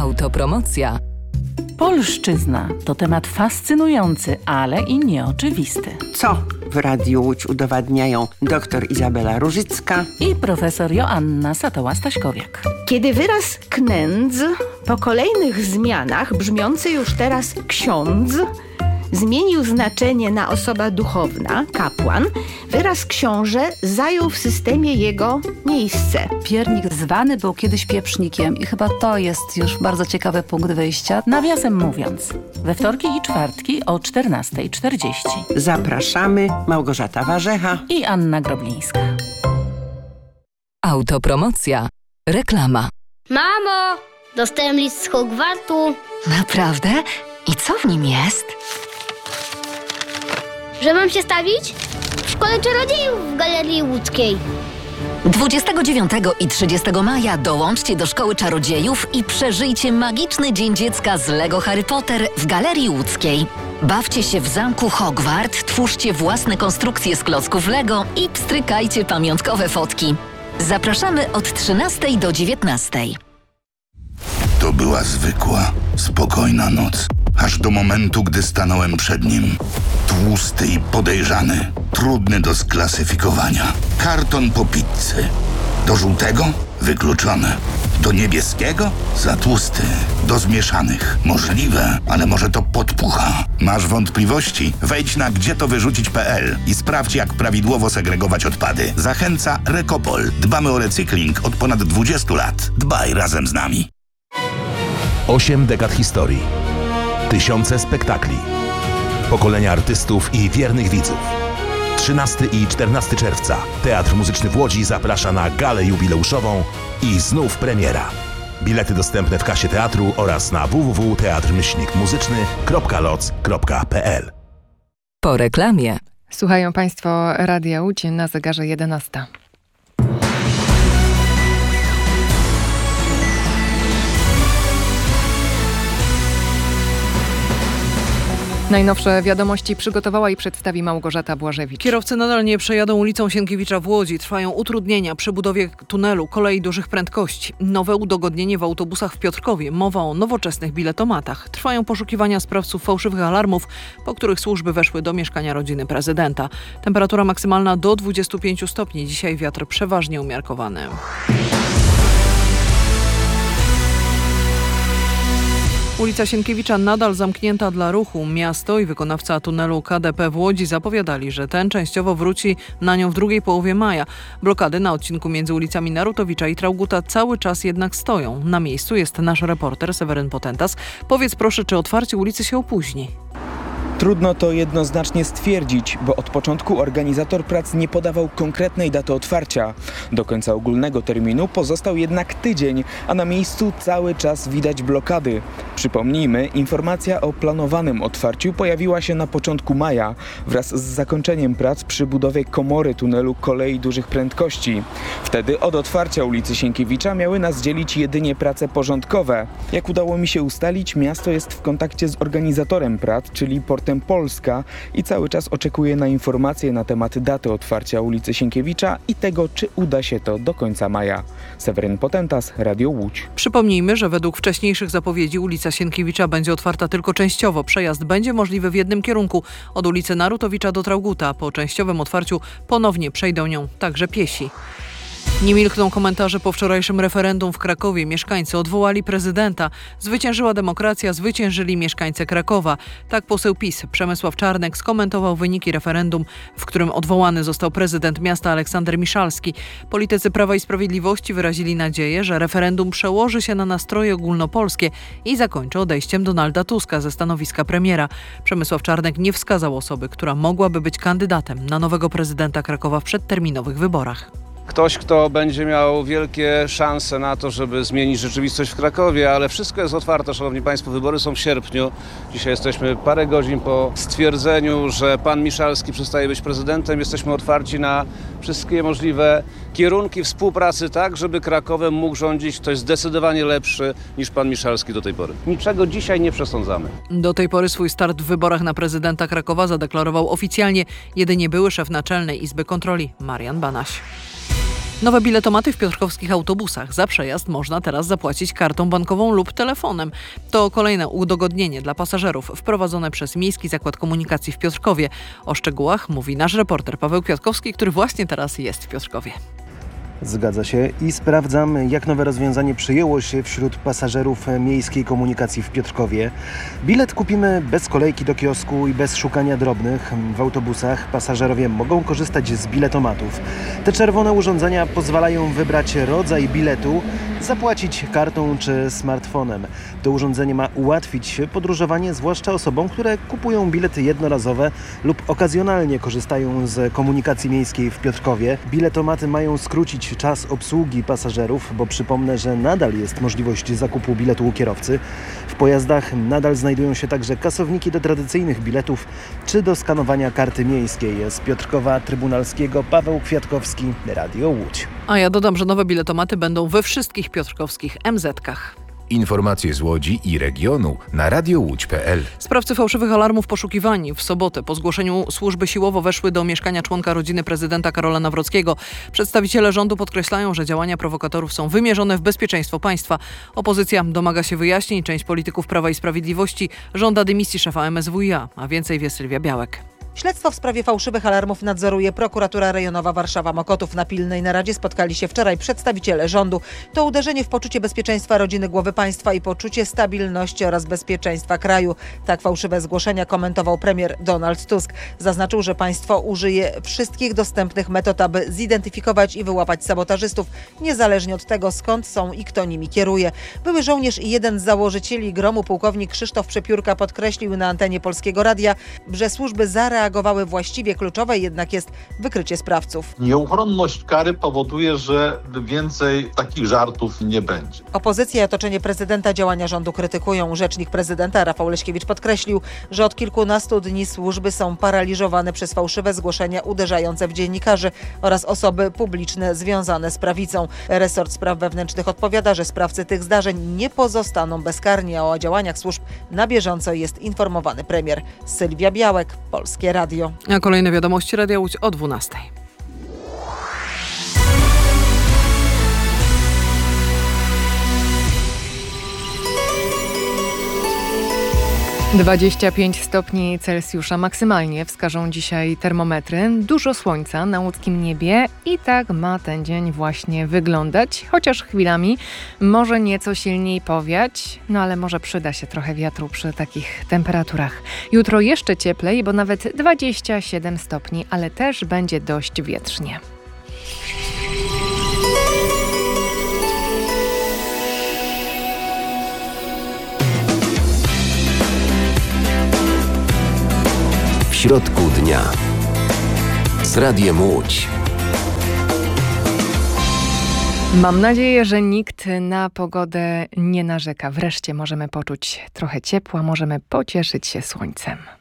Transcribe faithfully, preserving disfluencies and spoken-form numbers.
Autopromocja. Polszczyzna to temat fascynujący, ale i nieoczywisty. Co w Radiu Łódź udowadniają dr Izabela Różycka i profesor Joanna Satoła-Staśkowiak. Kiedy wyraz knędz po kolejnych zmianach, brzmiący już teraz ksiądz, zmienił znaczenie na osoba duchowna, kapłan, wyraz książę zajął w systemie jego miejsce. Piernik zwany był kiedyś pieprznikiem i chyba to jest już bardzo ciekawy punkt wyjścia. Nawiasem mówiąc, we wtorki i czwartki o czternasta czterdzieści. Zapraszamy, Małgorzata Warzecha i Anna Groblińska. Autopromocja. Reklama. Mamo, dostałem list z Hogwartu. Naprawdę? I co w nim jest? Że mam się stawić w Szkole Czarodziejów w Galerii Łódzkiej. dwudziestego dziewiątego i trzydziestego maja dołączcie do Szkoły Czarodziejów i przeżyjcie magiczny Dzień Dziecka z Lego Harry Potter w Galerii Łódzkiej. Bawcie się w zamku Hogwart, twórzcie własne konstrukcje z klocków Lego i pstrykajcie pamiątkowe fotki. Zapraszamy od trzynastej do dziewiętnastej. To była zwykła, spokojna noc. Aż do momentu, gdy stanąłem przed nim. Tłusty i podejrzany, trudny do sklasyfikowania. Karton po pizzy. Do żółtego? Wykluczone. Do niebieskiego? Za tłusty. Do zmieszanych? Możliwe, ale może to podpucha. Masz wątpliwości? Wejdź na gdzie to wyrzucić kropka p l i sprawdź, jak prawidłowo segregować odpady. Zachęca Rekopol. Dbamy o recykling od ponad dwudziestu lat. Dbaj razem z nami. Osiem dekad historii. Tysiące spektakli. Pokolenia artystów i wiernych widzów. trzynastego i czternastego czerwca Teatr Muzyczny w Łodzi zaprasza na galę jubileuszową i znów premiera. Bilety dostępne w kasie teatru oraz na w w w kropka teatr myślnik muzyczny kropka loc kropka p l. Po reklamie. Słuchają Państwo Radia Łódź, na zegarze jedenasta. Najnowsze wiadomości przygotowała i przedstawi Małgorzata Błażewicz. Kierowcy nadal nie przejadą ulicą Sienkiewicza w Łodzi. Trwają utrudnienia przy budowie tunelu kolei dużych prędkości. Nowe udogodnienie w autobusach w Piotrkowie. Mowa o nowoczesnych biletomatach. Trwają poszukiwania sprawców fałszywych alarmów, po których służby weszły do mieszkania rodziny prezydenta. Temperatura maksymalna do dwudziestu pięciu stopni. Dzisiaj wiatr przeważnie umiarkowany. Ulica Sienkiewicza nadal zamknięta dla ruchu. Miasto i wykonawca tunelu K D P w Łodzi zapowiadali, że ten częściowo wróci na nią w drugiej połowie maja. Blokady na odcinku między ulicami Narutowicza i Traugutta cały czas jednak stoją. Na miejscu jest nasz reporter Seweryn Potentas. Powiedz proszę, czy otwarcie ulicy się opóźni? Trudno to jednoznacznie stwierdzić, bo od początku organizator prac nie podawał konkretnej daty otwarcia. Do końca ogólnego terminu pozostał jednak tydzień, a na miejscu cały czas widać blokady. Przypomnijmy, informacja o planowanym otwarciu pojawiła się na początku maja, wraz z zakończeniem prac przy budowie komory tunelu kolei dużych prędkości. Wtedy od otwarcia ulicy Sienkiewicza miały nas dzielić jedynie prace porządkowe. Jak udało mi się ustalić, miasto jest w kontakcie z organizatorem prac, czyli Portem Polska, i cały czas oczekuje na informacje na temat daty otwarcia ulicy Sienkiewicza i tego, czy uda się to do końca maja. Seweryn Potentas, Radio Łódź. Przypomnijmy, że według wcześniejszych zapowiedzi ulica Sienkiewicza będzie otwarta tylko częściowo. Przejazd będzie możliwy w jednym kierunku, od ulicy Narutowicza do Traugutta. Po częściowym otwarciu ponownie przejdą nią także piesi. Nie milkną komentarze po wczorajszym referendum w Krakowie. Mieszkańcy odwołali prezydenta. Zwyciężyła demokracja, zwyciężyli mieszkańcy Krakowa. Tak poseł PiS Przemysław Czarnek skomentował wyniki referendum, w którym odwołany został prezydent miasta Aleksander Miszalski. Politycy Prawa i Sprawiedliwości wyrazili nadzieję, że referendum przełoży się na nastroje ogólnopolskie i zakończy odejściem Donalda Tuska ze stanowiska premiera. Przemysław Czarnek nie wskazał osoby, która mogłaby być kandydatem na nowego prezydenta Krakowa w przedterminowych wyborach. Ktoś, kto będzie miał wielkie szanse na to, żeby zmienić rzeczywistość w Krakowie, ale wszystko jest otwarte, szanowni państwo, wybory są w sierpniu. Dzisiaj jesteśmy parę godzin po stwierdzeniu, że pan Miszalski przestaje być prezydentem. Jesteśmy otwarci na wszystkie możliwe kierunki współpracy, tak, żeby Krakowem mógł rządzić ktoś zdecydowanie lepszy niż pan Miszalski do tej pory. Niczego dzisiaj nie przesądzamy. Do tej pory swój start w wyborach na prezydenta Krakowa zadeklarował oficjalnie jedynie były szef Naczelnej Izby Kontroli Marian Banaś. Nowe biletomaty w piotrkowskich autobusach. Za przejazd można teraz zapłacić kartą bankową lub telefonem. To kolejne udogodnienie dla pasażerów wprowadzone przez Miejski Zakład Komunikacji w Piotrkowie. O szczegółach mówi nasz reporter Paweł Kwiatkowski, który właśnie teraz jest w Piotrkowie. Zgadza się i sprawdzam, jak nowe rozwiązanie przyjęło się wśród pasażerów miejskiej komunikacji w Piotrkowie. Bilet kupimy bez kolejki do kiosku i bez szukania drobnych. W autobusach pasażerowie mogą korzystać z biletomatów. Te czerwone urządzenia pozwalają wybrać rodzaj biletu, zapłacić kartą czy smartfonem. To urządzenie ma ułatwić podróżowanie, zwłaszcza osobom, które kupują bilety jednorazowe lub okazjonalnie korzystają z komunikacji miejskiej w Piotrkowie. Biletomaty mają skrócić czas obsługi pasażerów, bo przypomnę, że nadal jest możliwość zakupu biletu u kierowcy. W pojazdach nadal znajdują się także kasowniki do tradycyjnych biletów czy do skanowania karty miejskiej. Z Piotrkowa Trybunalskiego Paweł Kwiatkowski, Radio Łódź. A ja dodam, że nowe biletomaty będą we wszystkich piotrkowskich em zetkach. Informacje z Łodzi i regionu na radio łódź kropka pe el. Sprawcy fałszywych alarmów poszukiwani. W sobotę po zgłoszeniu służby siłowo weszły do mieszkania członka rodziny prezydenta Karola Nawrockiego. Przedstawiciele rządu podkreślają, że działania prowokatorów są wymierzone w bezpieczeństwo państwa. Opozycja domaga się wyjaśnień. Część polityków Prawa i Sprawiedliwości żąda dymisji szefa em es wu i a. A więcej wie Sylwia Białek. Śledztwo w sprawie fałszywych alarmów nadzoruje prokuratura rejonowa Warszawa-Mokotów. Na pilnej naradzie spotkali się wczoraj przedstawiciele rządu. To uderzenie w poczucie bezpieczeństwa rodziny głowy państwa i poczucie stabilności oraz bezpieczeństwa kraju. Tak fałszywe zgłoszenia komentował premier Donald Tusk. Zaznaczył, że państwo użyje wszystkich dostępnych metod, aby zidentyfikować i wyłapać sabotażystów, niezależnie od tego, skąd są i kto nimi kieruje. Były żołnierz i jeden z założycieli Gromu, pułkownik Krzysztof Przepiórka, podkreślił na antenie Polskiego Radia, że służby zareagowały reagowały właściwie, kluczowe jednak jest wykrycie sprawców. Nieuchronność kary powoduje, że więcej takich żartów nie będzie. Opozycja i otoczenie prezydenta działania rządu krytykują. Rzecznik prezydenta Rafał Leśkiewicz podkreślił, że od kilkunastu dni służby są paraliżowane przez fałszywe zgłoszenia uderzające w dziennikarzy oraz osoby publiczne związane z prawicą. Resort Spraw Wewnętrznych odpowiada, że sprawcy tych zdarzeń nie pozostaną bezkarni, a o działaniach służb na bieżąco jest informowany premier. Sylwia Białek, Polskie Radio. A kolejne wiadomości Radia Łódź o dwunastej. dwadzieścia pięć stopni Celsjusza maksymalnie wskażą dzisiaj termometry. Dużo słońca na łódzkim niebie i tak ma ten dzień właśnie wyglądać, chociaż chwilami może nieco silniej powiać, no ale może przyda się trochę wiatru przy takich temperaturach. Jutro jeszcze cieplej, bo nawet dwadzieścia siedem stopni, ale też będzie dość wietrznie. W środku dnia z Radiem Łódź. Mam nadzieję, że nikt na pogodę nie narzeka. Wreszcie możemy poczuć trochę ciepła, możemy pocieszyć się słońcem.